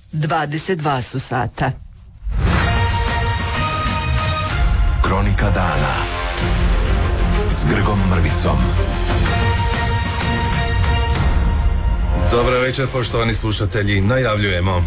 22 su sata. Kronika dana s Grgom Mrvicom. Dobar večer, poštovani slušatelji, najavljujemo.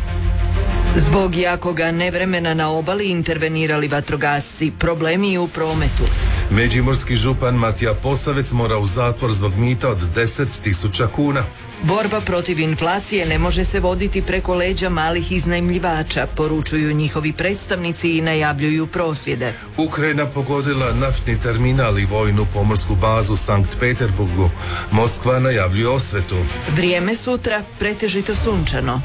Zbog jakoga nevremena na obali intervenirali vatrogasci, problemi u prometu. Međimurski župan Matija Posavec mora u zatvor zbog mita od 10.000 kuna. Borba protiv inflacije ne može se voditi preko leđa malih iznajmljivača, poručuju njihovi predstavnici i najavljuju prosvjede. Ukrajina pogodila naftni terminal i vojnu pomorsku bazu u Sankt Peterburgu. Moskva najavljuje osvetu. Vrijeme sutra pretežito sunčano.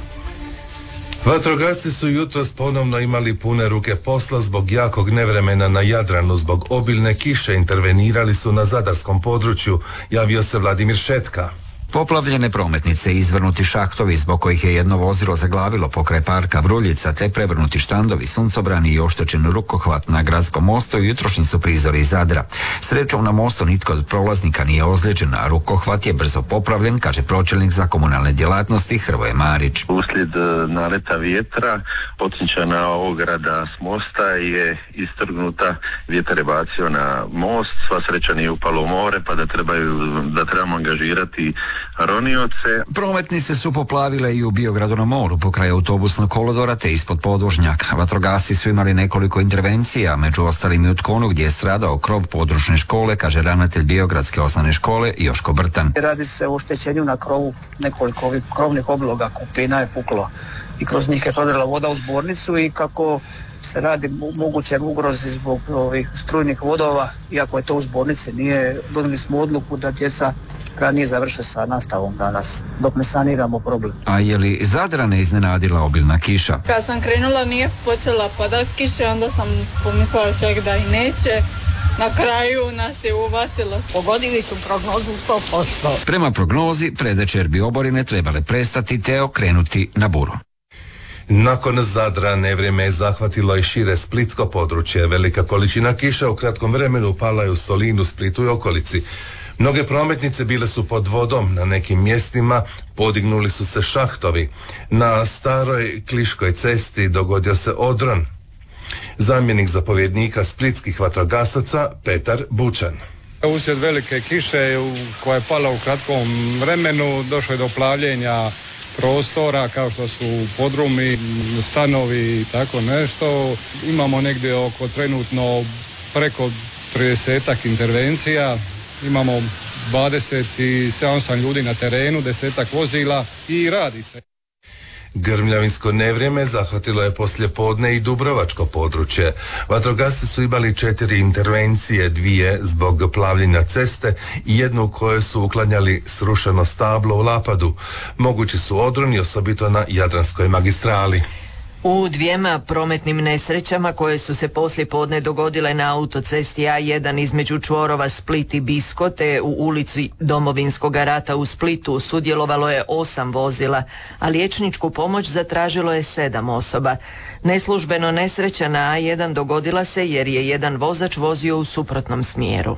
Vatrogasci su jutros ponovno imali pune ruke posla zbog jakog nevremena na Jadranu. Zbog obilne kiše intervenirali su na zadarskom području, javio se Vladimir Šetka. Poplavljene prometnice, izvrnuti šahtovi zbog kojih je jedno vozilo zaglavilo pokraj parka Vruljica, te prevrnuti štandovi, suncobrani i oštećen rukohvat na gradskom mostu jutrošnji su prizori iz Zadra. Srećom na mostu nitko od prolaznika nije ozlijeđen, a rukohvat je brzo popravljen, kaže pročelnik za komunalne djelatnosti Hrvoje Marić. Uslijed naleta vjetra odsječana ograda s mosta je istrgnuta, vjetar je bacio na most, sva sreća nije upalo u more, pa da trebamo angažirati ronioce. Prometnice su poplavile i u Biogradu na moru pokraj autobusnog kolodvora te ispod podvožnjaka. Vatrogasci su imali nekoliko intervencija, među ostalim i u Tkonu gdje je stradao krov područne škole, kaže ravnatelj Biogradske osnovne škole Joško Brtan. Radi se o oštećenju na krovu, nekoliko ovih krovnih obloga, kupina je puklo i kroz njih je prodrla voda u zbornicu i kako se radi moguće ugrozi zbog ovih strujnih vodova, iako je to u zbornici, donijeli smo odluku da djeca ranije završe sa nastavom danas, dok ne saniramo problem. A je li Zadrane iznenadila obilna kiša? Kad sam krenula nije počela padat kiša, onda sam pomislila čak da i neće. Na kraju nas je uvatilo. Pogodili su prognozu 100%. Prema prognozi, predvečer bi oborine trebale prestati te okrenuti na buru. Nakon Zadra nevrijeme je zahvatilo i šire splitsko područje. Velika količina kiša u kratkom vremenu pala je u Solinu, Splitu i okolici. Mnoge prometnice bile su pod vodom, na nekim mjestima podignuli su se šahtovi. Na staroj Kliškoj cesti dogodio se odron. Zamjenik zapovjednika splitskih vatrogasaca Petar Bučan. Uslijed velike kiše koja je pala u kratkom vremenu došlo je do plavljenja prostora kao što su podrumi, stanovi i tako nešto. Imamo negdje oko trenutno preko 30-ak intervencija. Imamo 27 ljudi na terenu, 10-ak vozila i radi se. Grmljavinsko nevrijeme zahvatilo je poslijepodne i dubrovačko područje. Vatrogasci su imali 4 intervencije, 2 zbog plavljenja ceste i 1 u kojoj su uklanjali srušeno stablo u Lapadu. Mogući su odroni, osobito na Jadranskoj magistrali. U 2 prometnim nesrećama koje su se poslijepodne dogodile na autocesti A1 između čvorova Split i Bisko te u ulici Domovinskog rata u Splitu sudjelovalo je 8 vozila, a liječničku pomoć zatražilo je 7 osoba. Neslužbeno nesreća na A1 dogodila se jer je jedan vozač vozio u suprotnom smjeru.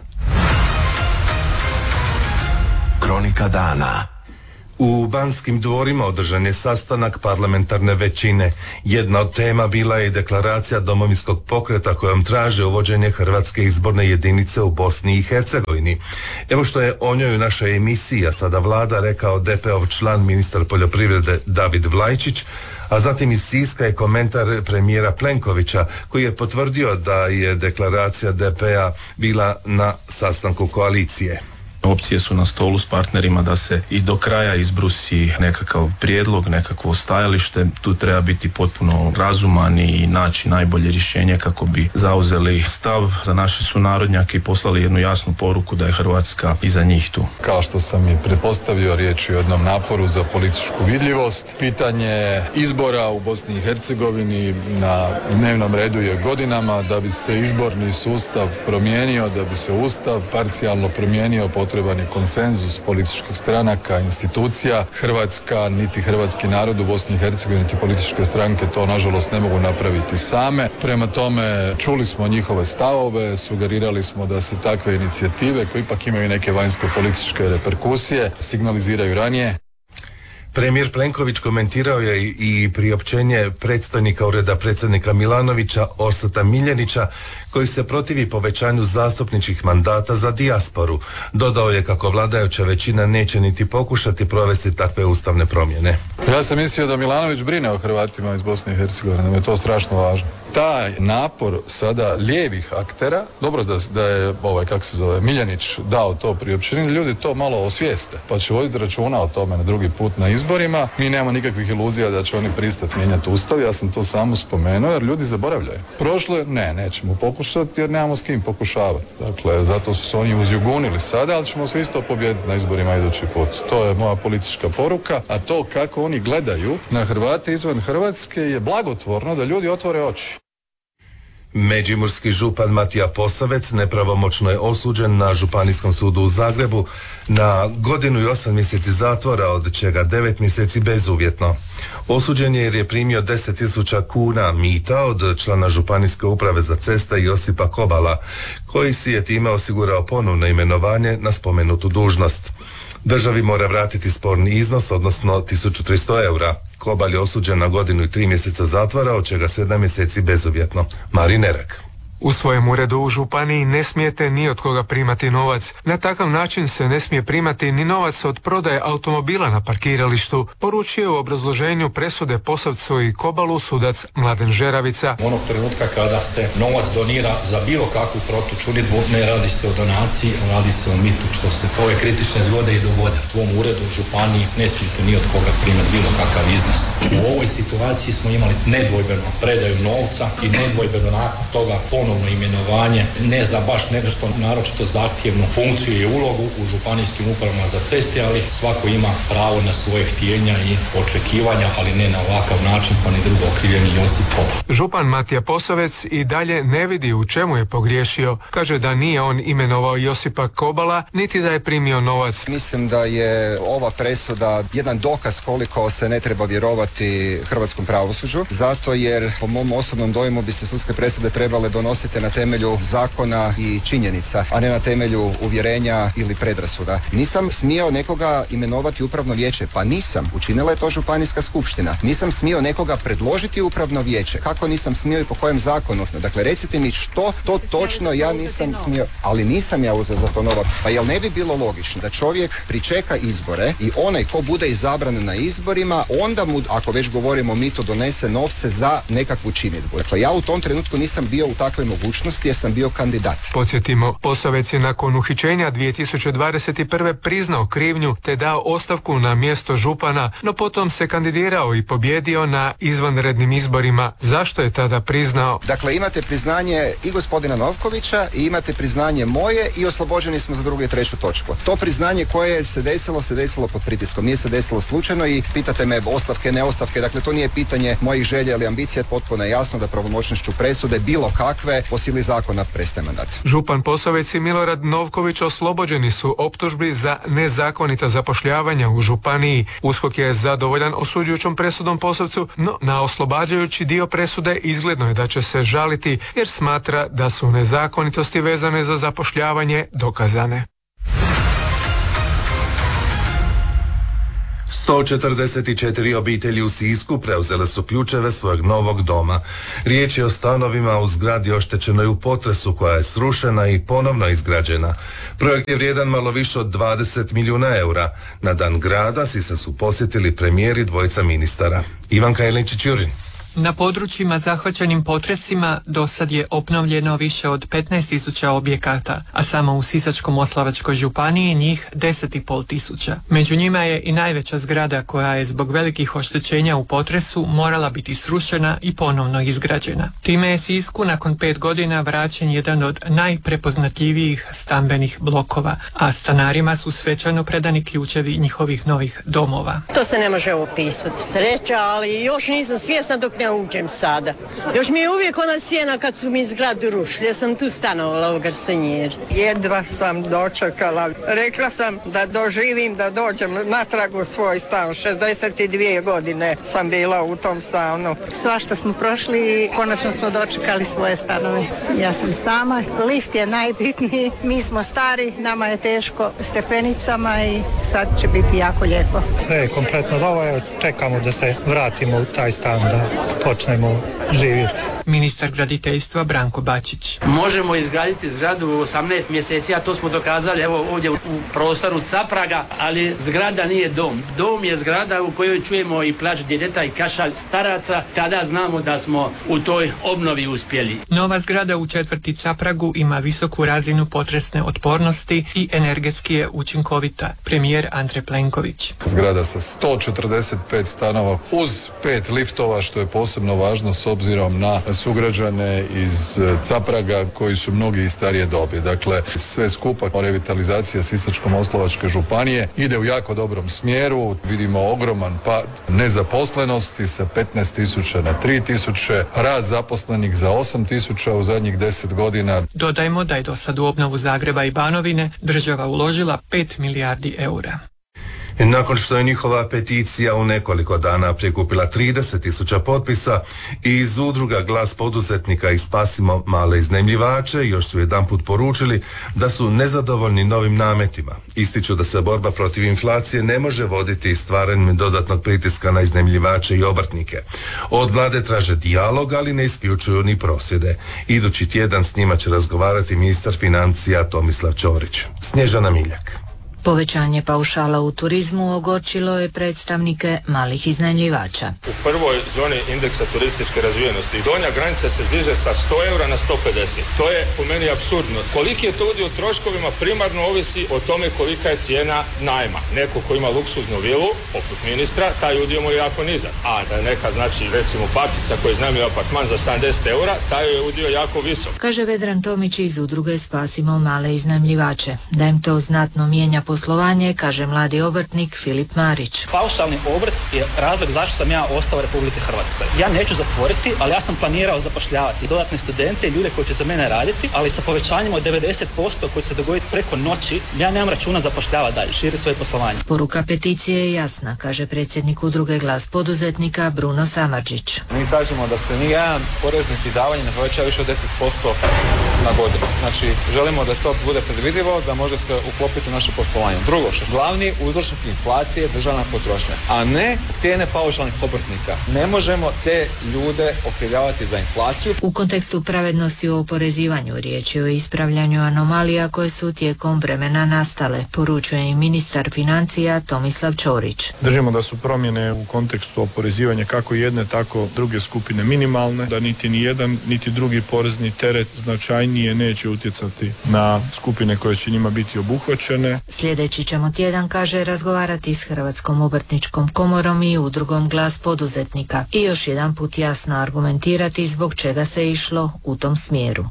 Kronika dana. U Banskim dvorima održan je sastanak parlamentarne većine. Jedna od tema bila je deklaracija Domovinskog pokreta kojom traže uvođenje Hrvatske izborne jedinice u Bosni i Hercegovini. Evo što je o njoj u našoj emisiji, a sada vlada, rekao DP-ov član ministar poljoprivrede David Vlajčić, a zatim iz Siska je komentar premijera Plenkovića koji je potvrdio da je deklaracija DP-a bila na sastanku koalicije. Opcije su na stolu s partnerima da se i do kraja izbrusi nekakav prijedlog, nekakvo stajalište. Tu treba biti potpuno razuman i naći najbolje rješenje kako bi zauzeli stav za naše sunarodnjake i poslali jednu jasnu poruku da je Hrvatska iza njih tu. Kao što sam i pretpostavio, riječ je o jednom naporu za političku vidljivost. Pitanje izbora u Bosni i Hercegovini na dnevnom redu je godinama. Da bi se izborni sustav promijenio, da bi se ustav parcijalno promijenio, potreban je konsenzus političkih stranaka, institucija. Hrvatska, niti hrvatski narod u Bosni i Hercegovini, niti političke stranke to nažalost ne mogu napraviti same. Prema tome, čuli smo njihove stavove, sugerirali smo da se takve inicijative, koje ipak imaju neke vanjsko političke reperkusije, signaliziraju ranije. Premijer Plenković komentirao je i priopćenje predstojnika ureda predsjednika Milanovića Orsata Miljenića koji se protivi povećanju zastupničkih mandata za dijasporu. Dodao je kako vladajuća većina neće niti pokušati provesti takve ustavne promjene. Ja sam mislio da Milanović brine o Hrvatima iz Bosne i Hercegovine, da mi je to strašno važno. Taj napor sada lijevih aktera, dobro da je Miljanić dao to priopćenje, ljudi to malo osvijeste, pa će voditi računa o tome na drugi put na izborima. Mi nemamo nikakvih iluzija da će oni pristati mijenjati ustav, ja sam to samo spomenuo jer ljudi zaboravljaju. Prošlo je, nećemo pokušati jer nemamo s kim pokušavati. Dakle, zato su se oni uzjugunili sada, ali ćemo se isto pobijediti na izborima idući put. To je moja politička poruka, a to kako oni gledaju na Hrvate izvan Hrvatske je blagotvorno da ljudi otvore oči. Međimurski župan Matija Posavec nepravomoćno je osuđen na Županijskom sudu u Zagrebu na 1 godinu i 8 mjeseci zatvora, od čega 9 mjeseci bezuvjetno. Osuđen je jer je primio 10.000 kuna mita od člana Županijske uprave za ceste Josipa Kobala, koji si je time osigurao ponovno imenovanje na spomenutu dužnost. Državi mora vratiti sporni iznos, odnosno 1.300 eura. Kobal je osuđen na 1 godinu i 3 mjeseca zatvora, od čega 7 mjeseci bezuvjetno. Marin Erak. U svojem uredu u županiji ne smijete ni od koga primati novac. Na takav način se ne smije primati ni novac od prodaje automobila na parkiralištu, poručio je u obrazloženju presude Posavcu i Kobalu sudac Mladen Žeravica. Onog trenutka kada se novac donira za bilo kakvu protučinidbu, ne radi se o donaciji, radi se o mitu, što se ove kritične zgode i dogode. U ovom uredu u županiji ne smijete ni od koga primati bilo kakav iznos. U ovoj situaciji smo imali nedvojbeno predaju novca i nedvojbeno nakon toga ponovno imenovanje, ne za baš nešto naročito zahtjevnu funkciju i ulogu u županijskim upravama za ceste, ali svako ima pravo na svoje htjenja i očekivanja, ali ne na ovakav način, pa ni drugo okrivljeni Josip Kobal. Župan Matija Posavec i dalje ne vidi u čemu je pogriješio. Kaže da nije on imenovao Josipa Kobala, niti da je primio novac. Mislim da je ova presuda jedan dokaz koliko se ne treba vjerovati hrvatskom pravosuđu, zato jer po mom osobnom dojmu bi se sudske presude trebale donositi na temelju zakona i činjenica, a ne na temelju uvjerenja ili predrasuda. Nisam smio nekoga imenovati upravno vijeće, pa nisam. Učinila je to županijska skupština. Nisam smio nekoga predložiti upravno vijeće. Kako nisam smio i po kojem zakonu? Dakle, recite mi što to točno ja nisam smio, ali nisam ja uzeo za to novac. Pa jel ne bi bilo logično da čovjek pričeka izbore i onaj ko bude izabran na izborima, onda mu, ako već govorimo o mitu, donese novce za nekakvu činidbu. Dakle, ja u tom trenutku nisam bio u takvoj mogućnosti jer sam bio kandidat. Podsjetimo, Posavec je nakon uhićenja 2021. priznao krivnju te dao ostavku na mjesto župana, no potom se kandidirao i pobjedio na izvanrednim izborima. Zašto je tada priznao? Dakle, imate priznanje i gospodina Novkovića i imate priznanje moje i oslobođeni smo za 2. i 3. točku. To priznanje koje se desilo pod pritiskom. Nije se desilo slučajno i pitate me ostavke, ne ostavke. Dakle, to nije pitanje mojih želja ili ambicija. Potpuno je jasno da pravomoćnošću presude bilo kakve po sili zakona prestaje mandat. Župan Posavec i Milorad Novković oslobođeni su optužbi za nezakonita zapošljavanja u županiji. USKOK je zadovoljan osuđujućom presudom Posavcu, no na oslobađajući dio presude izgledno je da će se žaliti jer smatra da su nezakonitosti vezane za zapošljavanje dokazane. 144 obitelji u Sisku preuzele su ključeve svojeg novog doma. Riječ je o stanovima u zgradi oštećenoj u potresu koja je srušena i ponovno izgrađena. Projekt je vrijedan malo više od 20 milijuna eura. Na dan grada Sisak su posjetili premijeri dvojica ministara. Ivanka Jelinčić-Jurin. Na područjima zahvaćenim potresima do sad je obnovljeno više od 15.000 objekata, a samo u Sisačko-moslavačkoj županiji njih 10.500. Među njima je i najveća zgrada koja je zbog velikih oštećenja u potresu morala biti srušena i ponovno izgrađena. Time je Sisku nakon 5 godina vraćen jedan od najprepoznatljivijih stambenih blokova, a stanarima su svečano predani ključevi njihovih novih domova. To se ne može opisati. Sreća, ali još nisam svjesna dok ne uđem sada. Još mi je uvijek ona sjena kad su mi zgradu rušili. Ja sam tu stanovala u garsonjeri. Jedva sam dočekala. Rekla sam da doživim, da dođem natrag u svoj stan. 62 godine sam bila u tom stanu. Svašta smo prošli i konačno smo dočekali svoje stanove. Ja sam sama. Lift je najbitniji. Mi smo stari, nama je teško stepenicama i sad će biti jako lijepo. Sve je kompletno novo, čekamo da se vratimo u taj stan, da počnemo živjeti. Ministar graditeljstva Branko Bačić. Možemo izgraditi zgradu u 18 mjeseci, a to smo dokazali evo ovdje u prostoru Capraga, ali zgrada nije dom. Dom je zgrada u kojoj čujemo i plač djeteta i kašalj staraca, tada znamo da smo u toj obnovi uspjeli. Nova zgrada u četvrti Capragu ima visoku razinu potresne otpornosti i energetski je učinkovita. Premijer Andrej Plenković. Zgrada sa 145 stanova uz 5 liftova, što je posebno važno s obzirom na sugrađane iz Capraga koji su mnogi iz starije dobi. Dakle, sve skupa revitalizacija Sisačko-moslavačke županije ide u jako dobrom smjeru. Vidimo ogroman pad nezaposlenosti sa 15.000 na 3.000, rast zaposlenih za 8.000 u zadnjih 10 godina. Dodajmo da je do sad u obnovu Zagreba i Banovine država uložila 5 milijardi eura. Nakon što je njihova peticija u nekoliko dana prikupila 30.000 potpisa, iz udruga Glas poduzetnika i Spasimo male iznajmljivače još su jedanput poručili da su nezadovoljni novim nametima. Ističu da se borba protiv inflacije ne može voditi stvaranjem dodatnog pritiska na iznajmljivače i obrtnike. Od vlade traže dijalog, ali ne isključuju ni prosvjede. Idući tjedan s njima će razgovarati ministar financija Tomislav Ćorić. Snježana Miljak. Povećanje paušala u turizmu ogorčilo je predstavnike malih iznajmljivača. U prvoj zoni indeksa turističke razvijenosti donja granica se diže sa 100 eura na 150. To je po meni apsurdno. Koliki je to udio u troškovima primarno ovisi o tome kolika je cijena najma. Neko ko ima luksuznu vilu, poput ministra, taj udio mu je jako nizak. A neka, znači, recimo bakica koja iznajmljuje apartman za 70 eura, taj je udio jako visok. Kaže Vedran Tomić iz udruge Spasimo male iznajmljivače. Da im to znatno mijenja poslovanje, kaže mladi obrtnik Filip Marić. Paušalni obrt je razlog zašto sam ja ostao u Republici Hrvatskoj. Ja neću zatvoriti, ali ja sam planirao zapošljavati dodatne studente i ljude koji će za mene raditi, ali sa povećanjem od 90% koji će se dogoditi preko noći, ja nemam računa zapošljavati dalje, širiti svoje poslovanje. Poruka peticije je jasna, kaže predsjednik udruge Glas poduzetnika Bruno Samardžić. Mi tražimo da se nijedan porez niti davanje ne poveća više od 10% na godinu. Znači, želimo da to bude predvidivo, da može se uklopiti u naše poslovanje. Drugo, glavni uzročnik inflacije je državna potrošnja, a ne cijene paušalnih obrtnika. Ne možemo te ljude okrivljavati za inflaciju. U kontekstu pravednosti u oporezivanju riječ je o ispravljanju anomalija koje su tijekom vremena nastale, poručuje i ministar financija Tomislav Ćorić. Držimo da su promjene u kontekstu oporezivanja kako jedne, tako druge skupine minimalne, da niti ni jedan, niti drugi porezni teret značajnije neće utjecati na skupine koje će njima biti obuhvaćene. Sljedeći ćemo tjedan, kaže, razgovarati s Hrvatskom obrtničkom komorom i udrugom Glas poduzetnika i još jedan put jasno argumentirati zbog čega se išlo u tom smjeru.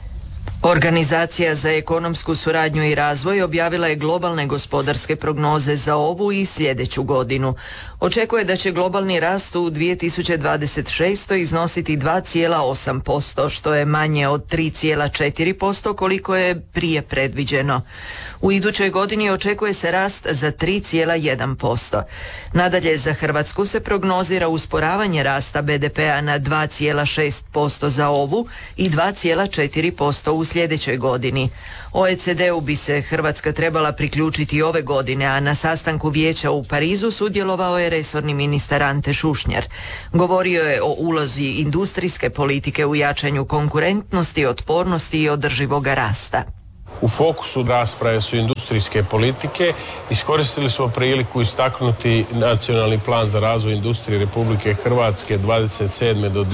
Organizacija za ekonomsku suradnju i razvoj objavila je globalne gospodarske prognoze za ovu i sljedeću godinu. Očekuje da će globalni rast u 2026. iznositi 2,8%, što je manje od 3,4% koliko je prije predviđeno. U idućoj godini očekuje se rast za 3,1%. Nadalje, za Hrvatsku se prognozira usporavanje rasta BDP-a na 2,6% za ovu i 2,4% u sljedećoj godini. OECD-u bi se Hrvatska trebala priključiti ove godine, a na sastanku vijeća u Parizu sudjelovao je resorni ministar Ante Šušnjar. Govorio je o ulozi industrijske politike u jačanju konkurentnosti, otpornosti i održivoga rasta. U fokusu rasprave su industrijske politike. Iskoristili smo priliku istaknuti nacionalni plan za razvoj industrije Republike Hrvatske 27. do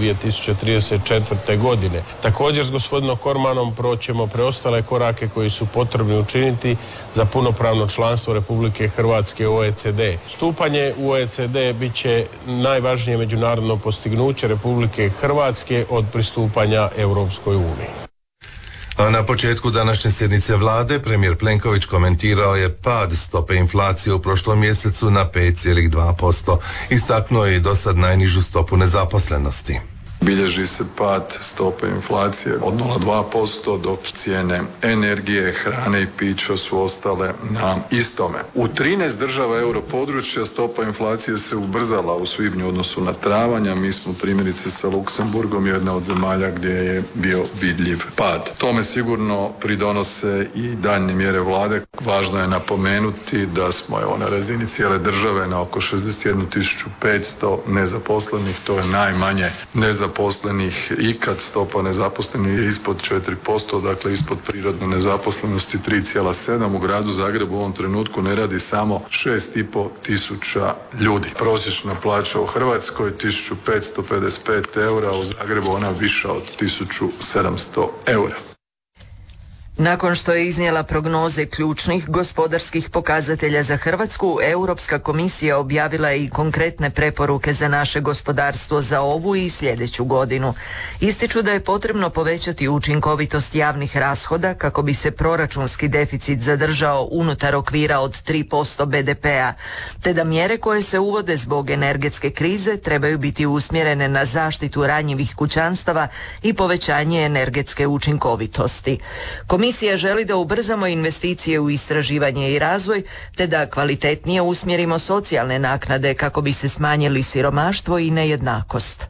2034. godine. Također s gospodinom Kormanom proćemo preostale korake koji su potrebni učiniti za punopravno članstvo Republike Hrvatske u OECD. Stupanje u OECD bit će najvažnije međunarodno postignuće Republike Hrvatske od pristupanja Europskoj uniji. A na početku današnje sjednice vlade premijer Plenković komentirao je pad stope inflacije u prošlom mjesecu na 5,2%. Istaknuo je i dosad najnižu stopu nezaposlenosti. Bilježi se pad stope inflacije od 0,2%, dok cijene energije, hrane i pića su ostale na istome. U 13 država europodručja stopa inflacije se ubrzala u svibnju u odnosu na travanj, a mi smo primjerice sa Luksemburgom jedna od zemalja gdje je bio vidljiv pad. Tome sigurno pridonose i daljnje mjere vlade. Važno je napomenuti da smo na razini cijele države na oko 61.500 nezaposlenih, to je najmanje nezaposlenih ikad. Stopa nezaposlenih je ispod 4%, dakle ispod prirodne nezaposlenosti 3,7%. U gradu Zagrebu u ovom trenutku ne radi samo 6,5 tisuća ljudi. Prosječna plaća u Hrvatskoj 1555 eura, u Zagrebu ona viša od 1700 eura. Nakon što je iznijela prognoze ključnih gospodarskih pokazatelja za Hrvatsku, Europska komisija objavila je i konkretne preporuke za naše gospodarstvo za ovu i sljedeću godinu. Ističu da je potrebno povećati učinkovitost javnih rashoda kako bi se proračunski deficit zadržao unutar okvira od 3% BDP-a, te da mjere koje se uvode zbog energetske krize trebaju biti usmjerene na zaštitu ranjivih kućanstava i povećanje energetske učinkovitosti. Komisija želi da ubrzamo investicije u istraživanje i razvoj, te da kvalitetnije usmjerimo socijalne naknade kako bi se smanjili siromaštvo i nejednakost.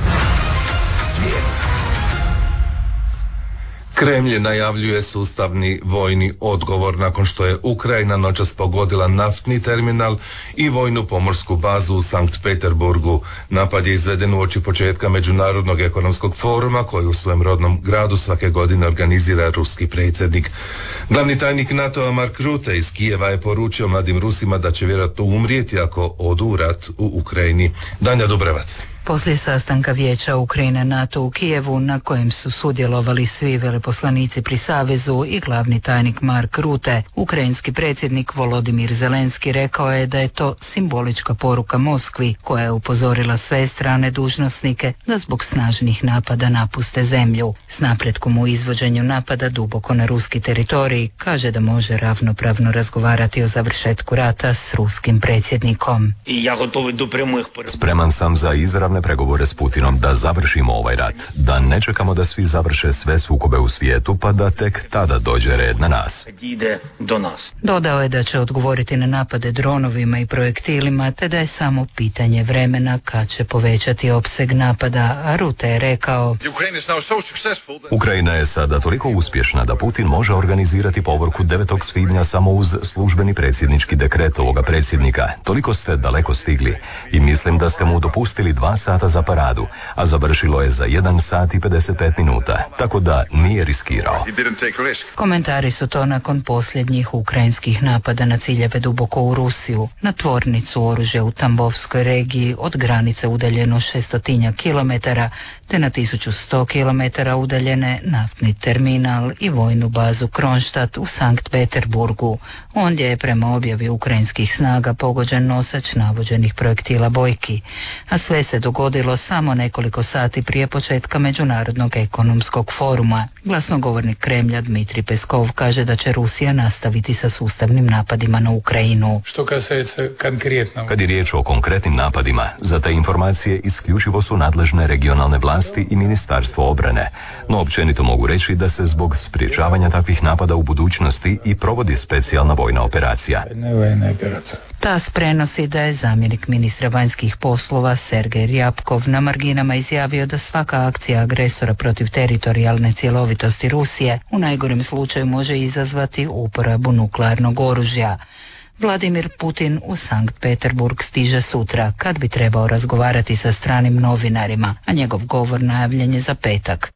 Kremlj najavljuje sustavni vojni odgovor nakon što je Ukrajina noćas pogodila naftni terminal i vojnu pomorsku bazu u Sankt Peterburgu. Napad je izveden uoči početka Međunarodnog ekonomskog foruma koji u svojem rodnom gradu svake godine organizira ruski predsjednik. Glavni tajnik NATO-a Mark Rutte iz Kijeva je poručio mladim Rusima da će vjerojatno umrijeti ako odu u rat u Ukrajini. Danja Dubrevac. Poslije sastanka Vijeća Ukrajine NATO u Kijevu, na kojem su sudjelovali svi veleposlanici pri Savezu i glavni tajnik Mark Rutte, ukrajinski predsjednik Volodimir Zelenski rekao je da je to simbolička poruka Moskvi, koja je upozorila sve strane dužnosnike da zbog snažnih napada napuste zemlju. S napretkom u izvođenju napada duboko na ruski teritorij, kaže da može ravnopravno razgovarati o završetku rata s ruskim predsjednikom. Spreman sam za izravne pregovore s Putinom da završimo ovaj rat, da ne čekamo da svi završe sve sukobe u svijetu pa da tek tada dođe red na nas. Dodao je da će odgovoriti na napade dronovima i projektilima, te da je samo pitanje vremena kad će povećati opseg napada, a Rutte je rekao: Ukrajina je sada toliko uspješna da Putin može organizirati povorku 9. svibnja samo uz službeni predsjednički dekret ovoga predsjednika. Toliko ste daleko stigli i mislim da ste mu dopustili 2 sata za paradu, a završilo je za 1 sat i 55 minuta, tako da nije riskirao. Komentari su to nakon posljednjih ukrajinskih napada na ciljeve duboko u Rusiju, na tvornicu oružja u Tambovskoj regiji od granice udaljeno 600 kilometara, te na 1100 kilometara udaljene naftni terminal i vojnu bazu Kronstadt u Sankt Peterburgu. Ondje je prema objavi ukrajinskih snaga pogođen nosač navođenih projektila bojki, a sve se dogodilo samo nekoliko sati prije početka Međunarodnog ekonomskog foruma. Glasnogovornik Kremlja Dmitrij Peskov kaže da će Rusija nastaviti sa sustavnim napadima na Ukrajinu. Kad je riječ o konkretnim napadima, za te informacije isključivo su nadležne regionalne vlasti i Ministarstvo obrane, no općenito mogu reći da se zbog sprječavanja takvih napada u budućnosti i provodi specijalna vojna operacija. TAS prenosi da je zamjenik ministra vanjskih poslova Sergej Ryabkov na marginama izjavio da svaka akcija agresora protiv teritorijalne cjelovitosti Rusije u najgorem slučaju može izazvati uporabu nuklearnog oružja. Vladimir Putin u Sankt Peterburg stiže sutra, kad bi trebao razgovarati sa stranim novinarima, a njegov govor najavljen je za petak.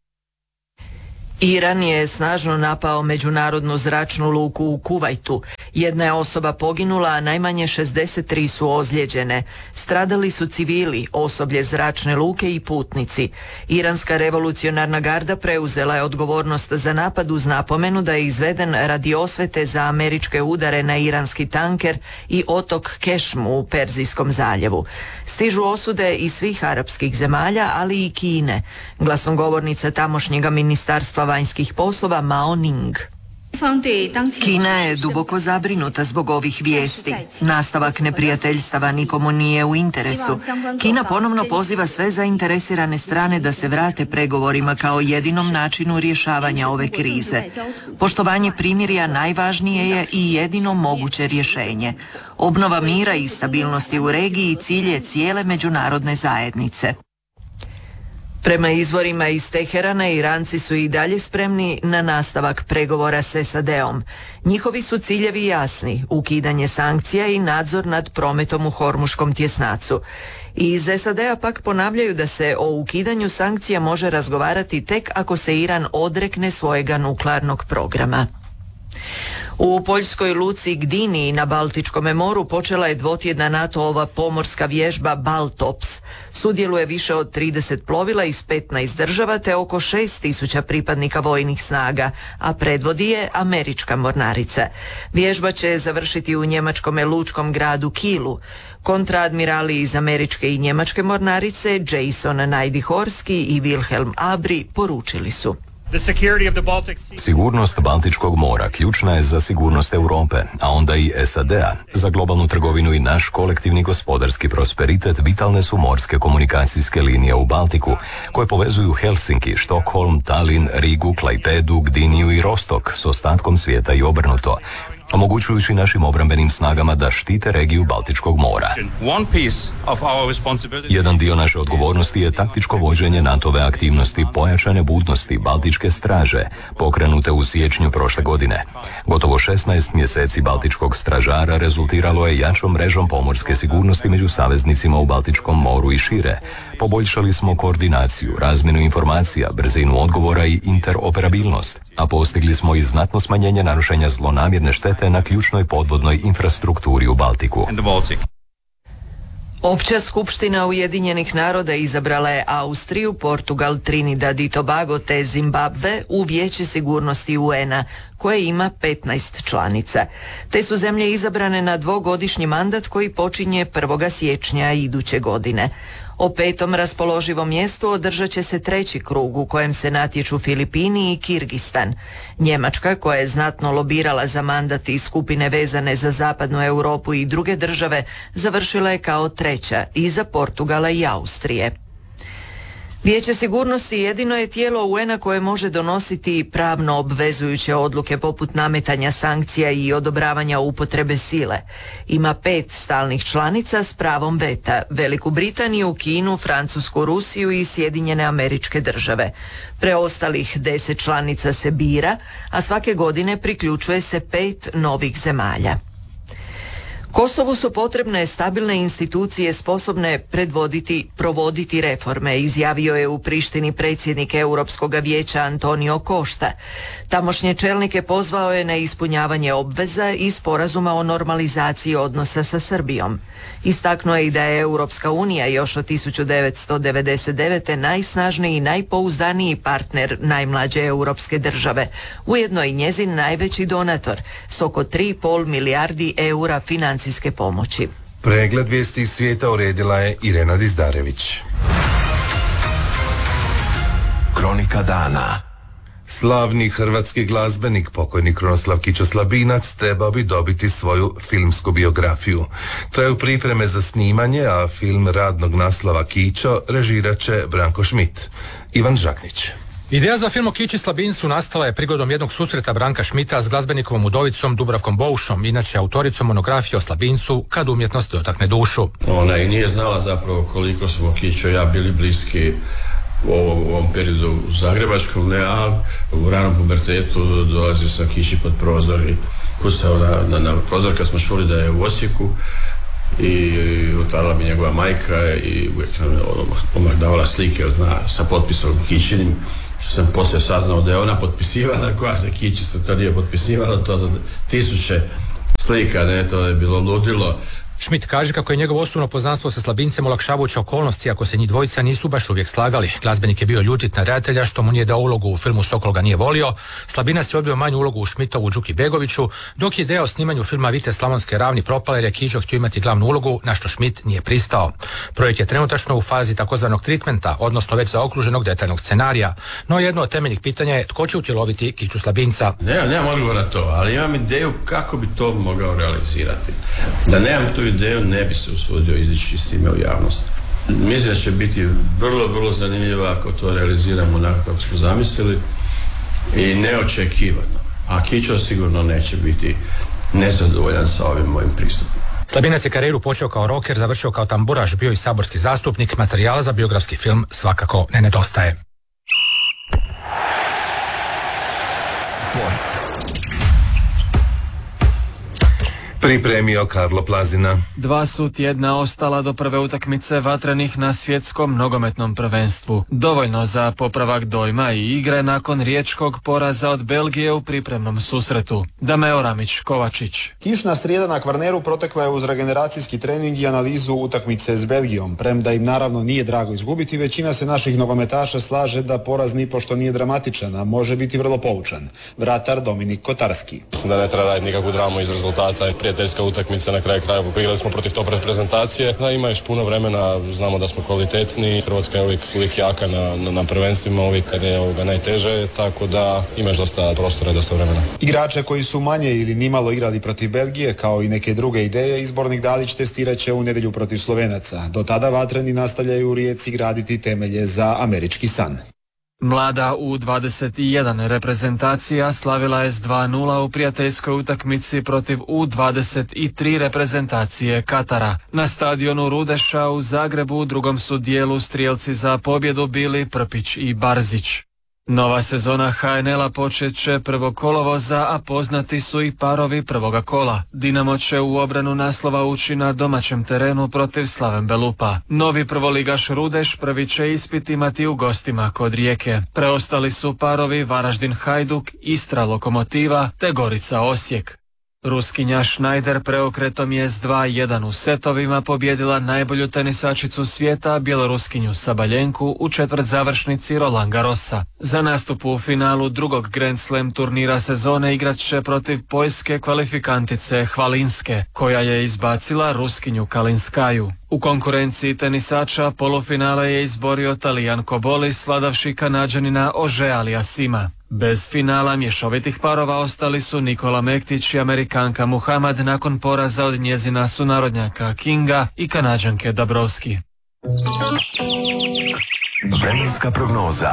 Iran je snažno napao međunarodnu zračnu luku u Kuvajtu. Jedna je osoba poginula, a najmanje 63 su ozlijeđene. Stradali su civili, osoblje zračne luke i putnici. Iranska revolucionarna garda preuzela je odgovornost za napad uz napomenu da je izveden radi osvete za američke udare na iranski tanker i otok Kešm u Perzijskom zaljevu. Stižu osude iz svih arapskih zemalja, ali i Kine. Glasnogovornica tamošnjega ministarstva vanjskih poslova Mao Ning. Kina je duboko zabrinuta zbog ovih vijesti. Nastavak neprijateljstava nikomu nije u interesu. Kina ponovno poziva sve zainteresirane strane da se vrate pregovorima kao jedinom načinu rješavanja ove krize. Poštovanje primirja najvažnije je i jedino moguće rješenje. Obnova mira i stabilnosti u regiji cilj je cijele međunarodne zajednice. Prema izvorima iz Teherana, Iranci su i dalje spremni na nastavak pregovora s SAD-om. Njihovi su ciljevi jasni, ukidanje sankcija i nadzor nad prometom u Hormuškom tjesnacu. Iz SAD-a pak ponavljaju da se o ukidanju sankcija može razgovarati tek ako se Iran odrekne svojega nuklearnog programa. U poljskoj luci Gdini na Baltičkom moru počela je dvotjedna NATO-ova pomorska vježba Baltops. Sudjeluje više od 30 plovila iz 15 država te oko 6.000 pripadnika vojnih snaga, a predvodi je američka mornarica. Vježba će završiti u njemačkom lučkom gradu Kielu. Kontraadmirali iz američke i njemačke mornarice Jason Najdihorski i Wilhelm Abri poručili su: Sigurnost Baltičkog mora ključna je za sigurnost Europe, a onda i SAD-a. Za globalnu trgovinu i naš kolektivni gospodarski prosperitet vitalne su morske komunikacijske linije u Baltiku, koje povezuju Helsinki, Štokholm, Tallinn, Rigu, Klajpedu, Gdiniju i Rostok s ostatkom svijeta i obrnuto, omogućujući našim obrambenim snagama da štite regiju Baltičkog mora. Jedan dio naše odgovornosti je taktičko vođenje NATO-ve aktivnosti pojačane budnosti Baltičke straže, pokrenute u siječnju prošle godine. Gotovo 16 mjeseci Baltičkog stražara rezultiralo je jačom mrežom pomorske sigurnosti među saveznicima u Baltičkom moru i šire. Poboljšali smo koordinaciju, razmjenu informacija, brzinu odgovora i interoperabilnost, a postigli smo i znatno smanjenje narušenja zlonamjerne štete na ključnoj podvodnoj infrastrukturi u Baltiku. Opća skupština Ujedinjenih naroda izabrala je Austriju, Portugal, Trinidad i Tobago te Zimbabve u Vijeće sigurnosti UN-a, koje ima 15 članica. Te su zemlje izabrane na dvogodišnji mandat koji počinje 1. siječnja iduće godine. O 5. raspoloživom mjestu održat će se 3. krug u kojem se natječu Filipini i Kirgistan. Njemačka, koja je znatno lobirala za mandat iz skupine vezane za zapadnu Europu i druge države, završila je kao 3. iza Portugala i Austrije. Vijeće sigurnosti jedino je tijelo UN-a koje može donositi pravno obvezujuće odluke poput nametanja sankcija i odobravanja upotrebe sile. Ima 5 stalnih članica s pravom veta: Veliku Britaniju, Kinu, Francusku, Rusiju i Sjedinjene Američke Države. Preostalih 10 članica se bira, a svake godine priključuje se 5 novih zemalja. Kosovu su potrebne stabilne institucije sposobne provoditi reforme, izjavio je u Prištini predsjednik Europskog vijeća Antonio Costa. Tamošnje čelnike pozvao je na ispunjavanje obveza i sporazuma o normalizaciji odnosa sa Srbijom. Istaknuo je i da je Europska unija još od 1999. najsnažniji i najpouzdaniji partner najmlađe europske države, ujedno i njezin najveći donator s oko 3,5 milijardi eura financijske pomoći. Pregled vijesti iz svijeta uredila je Irena Dizdarević. Kronika dana. Slavni hrvatski glazbenik, pokojni Krunoslav Kićo Slabinac, trebao bi dobiti svoju filmsku biografiju. Traju pripreme za snimanje, a film radnog naslova Kićo režirat će Branko Šmit. Ivan Žaknić. Ideja za film o Kići Slabincu nastala je prigodom jednog susreta Branka Šmita s glazbenikovom udovicom Dubravkom Boušom, inače autoricom monografije o Slabincu Kad umjetnost dotakne dušu. Ona i nije znala zapravo koliko smo Kićo i ja bili bliski u ovom periodu zagrebačkom, ali u ranom pubertetu dolazio sam Kići pod prozor i kucao na prozor kad smo čuli da je u Osijeku i otvarala mi njegova majka i uvijek nam je odmah davala slike sa potpisom Kićinim, što sam poslije saznao da je ona potpisivala, koja se Kići se to nije potpisivala, to za 1000 slika, ne, to je bilo ludilo. Schmidt kaže kako je njegovo osobno poznanstvo sa Slabincem olakšavajuća okolnosti ako se njih dvojica nisu baš uvijek slagali. Glazbenik je bio ljutit na redatelja što mu nije dao ulogu u filmu Sokol ga nije volio. Slabinac je odbio manju ulogu u Schmidtovu Đuki Begoviću, dok je ideja o snimanju filma Vitez Slavonske ravni propala jer je Kiđo htio imati glavnu ulogu, na što Schmidt nije pristao. Projekt je trenutačno u fazi takozvanog treatmenta, odnosno već zaokruženog detaljnog scenarija, no jedno od temeljnih pitanja je tko će utjeloviti Kiću Slabinca. Nemam odgovor na to, ali imam ideju kako bi to mogao realizirati. Da nemam tu ideju, ne bi se usudio izići s time u javnost. Mislim da će biti vrlo zanimljivo ako to realiziramo onako kako smo zamislili i neočekivano. A Kićo sigurno neće biti nezadovoljan sa ovim mojim pristupom. Slabinac je karijeru počeo kao rocker, završio kao tamburaš, bio i saborski zastupnik, materijala za biografski film svakako ne nedostaje. Sport. Pripremio Karlo Plazina. 2 su tjedna ostala do prve utakmice vatrenih na svjetskom nogometnom prvenstvu. Dovoljno za popravak dojma i igre nakon riječkog poraza od Belgije u pripremnom susretu. Dameo Ramić Kovačić. Kišna srijeda na Kvarneru protekla je uz regeneracijski trening i analizu utakmice s Belgijom. Premda im naravno nije drago izgubiti, većina se naših nogometaša slaže da poraz nipošto nije dramatičan, a može biti vrlo poučan. Vratar Dominik Kotarski. Mislim da ne treba raditi nikakvu dramu iz rezultata. Prijateljska utakmica, na kraju krajeva igrali smo protiv top reprezentacije, da ima još puno vremena, znamo da smo kvalitetni, Hrvatska je uvijek jaka na prvenstvima, uvijek kad je najteže, tako da imaš dosta prostora i dosta vremena. Igrače koji su manje ili nimalo igrali protiv Belgije, kao i neke druge ideje, izbornik Dalić testirat će u nedjelju protiv Slovenaca. Do tada vatreni nastavljaju u Rijeci graditi temelje za američki san. Mlada U21 reprezentacija slavila je s 2-0 u prijateljskoj utakmici protiv U23 reprezentacije Katara. Na stadionu Rudeša u Zagrebu u drugom su dijelu strijelci za pobjedu bili Prpić i Barzić. Nova sezona HNL-a počet će 1. kolovoza, a poznati su i parovi prvoga kola. Dinamo će u obranu naslova ući na domaćem terenu protiv Slaven Belupa. Novi prvoligaš Rudeš prvi će ispit imati u gostima kod Rijeke. Preostali su parovi Varaždin Hajduk, Istra Lokomotiva te Gorica Osijek. Ruskinja Schneider preokretom je s 2-1 u setovima pobjedila najbolju tenisačicu svijeta, bjeloruskinju Sabaljenku, u četvrtzavršnici Roland Garrosa. Za nastup u finalu drugog Grand Slam turnira sezone igrat će protiv poljske kvalifikantice Hvalinske, koja je izbacila Ruskinju Kalinskaju. U konkurenciji tenisača polufinale je izborio Talijan Koboli sladavši Kanađanina Ože Aliasima. Bez finala mješovitih parova ostali su Nikola Mektić i Amerikanka Muhammad nakon poraza od njezina sunarodnjaka Kinga i Kanađanke Dabrowski. Vremenska prognoza.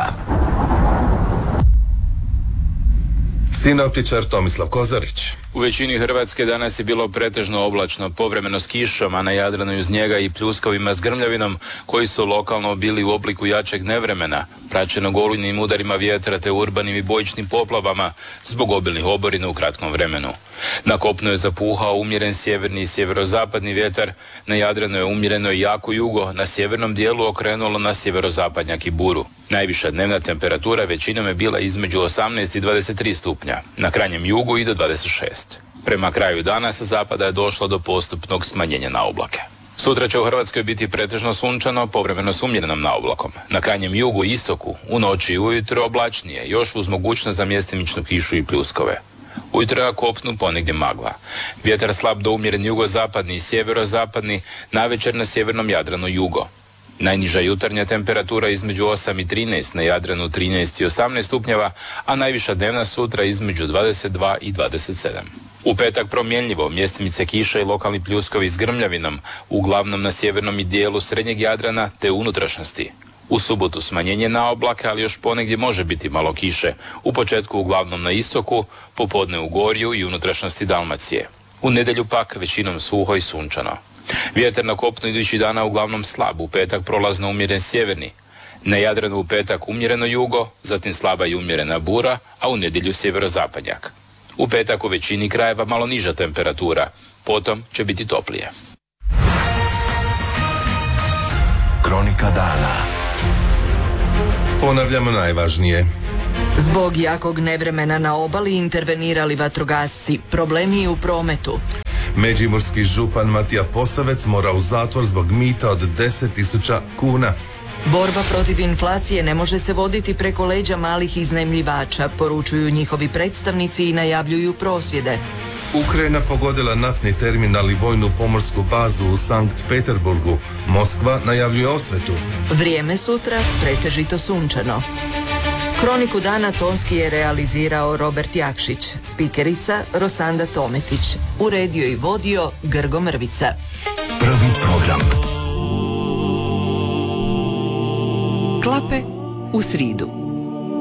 Sinoptičar Tomislav Kozarić. U većini Hrvatske danas je bilo pretežno oblačno, povremeno s kišom, a na Jadranu i uz njega i pljuskovima s grmljavinom, koji su lokalno bili u obliku jačeg nevremena, praćenog olujnim udarima vjetra te urbanim i bojičnim poplavama zbog obilnih oborina u kratkom vremenu. Na kopnu je zapuhao umjeren sjeverni i sjeverozapadni vjetar, na Jadranu je umjereno i jako jugo, na sjevernom dijelu okrenulo na sjeverozapadnjak i buru. Najviša dnevna temperatura većinom je bila između 18 i 23 stupnja, na krajnjem jugu i do 26. Prema kraju dana sa zapada je došlo do postupnog smanjenja na oblake. Sutra će u Hrvatskoj biti pretežno sunčano, povremeno s umjerenom naoblakom. Na krajnjem jugu i istoku, u noći i ujutro oblačnije, još uz mogućnost za mjestimičnu kišu i pljuskove. Ujutro na kopnu ponegdje magla. Vjetar slab do umjeren jugozapadni i sjeverozapadni, navečer na sjevernom Jadranu jugo. Najniža jutarnja temperatura između 8 i 13, na Jadranu 13 i 18 stupnjeva, a najviša dnevna sutra između 22 i 27. U petak promjenljivo, mjestimice kiša i lokalni pljuskovi s grmljavinom, uglavnom na sjevernom i dijelu srednjeg Jadrana te unutrašnjosti. U subotu smanjenje na oblake, ali još ponegdje može biti malo kiše, u početku uglavnom na istoku, popodne u Gorju i unutrašnjosti Dalmacije. U nedjelju pak većinom suho i sunčano. Vjetar na kopnu idući dana uglavnom slab, u petak prolazno umjeren sjeverni. Na Jadranu u petak umjereno jugo, zatim slaba i umjerena bura, a u nedjelju sjeverozapadnjak. U petak u većini krajeva malo niža temperatura, potom će biti toplije. Kronika dana. Ponavljamo najvažnije. Zbog jakog nevremena na obali intervenirali vatrogasci, problemi u prometu. Međimurski župan Matija Posavec mora u zatvor zbog mita od 10.000 kuna. Borba protiv inflacije ne može se voditi preko leđa malih iznajmljivača, poručuju njihovi predstavnici i najavljuju prosvjede. Ukrajina pogodila naftni terminal i vojnu pomorsku bazu u Sankt Peterburgu. Moskva najavljuje osvetu. Vrijeme sutra pretežito sunčano. Kroniku dana tonski je realizirao Robert Jakšić, spikerica Rosanda Tometić, uredio i vodio Grgo Mrvica. Prvi program. Klape u sridu.